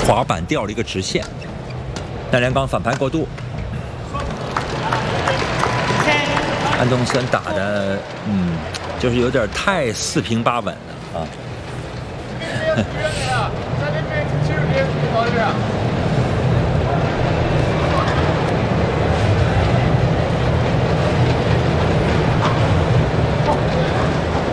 滑板掉了一个直线，但连刚反盘过度，安东森打的，就是有点太四平八稳了啊。